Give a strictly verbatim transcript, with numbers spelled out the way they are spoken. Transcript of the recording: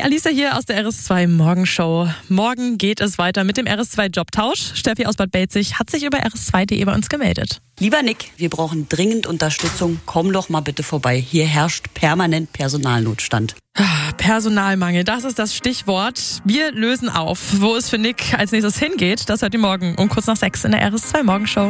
Alisa hier aus der R S zwei Morgenshow. Morgen geht es weiter mit dem R S zwei Jobtausch. Steffi aus Bad Belzig hat sich über r s zwei punkt de bei uns gemeldet. Lieber Nick, wir brauchen dringend Unterstützung. Komm doch mal bitte vorbei. Hier herrscht permanent Personalnotstand. Personalmangel, das ist das Stichwort. Wir lösen auf. Wo es für Nick als nächstes hingeht, das hört ihr morgen um kurz nach sechs in der R S zwei Morgenshow.